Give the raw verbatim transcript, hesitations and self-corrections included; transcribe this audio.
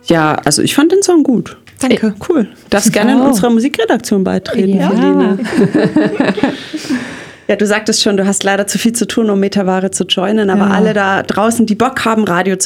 Ja, also ich fand den Song gut. Danke. Ey, cool. Darfst gerne in unserer Musikredaktion beitreten, Ja. Feline. Ja, du sagtest schon, du hast leider zu viel zu tun, um Metaware zu joinen, aber Ja. alle da draußen, die Bock haben, Radio zu